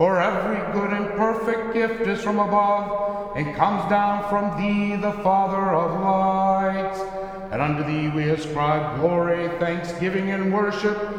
For every good and perfect gift is from above, and comes down from thee, the Father of lights. And unto thee we ascribe glory, thanksgiving, and worship,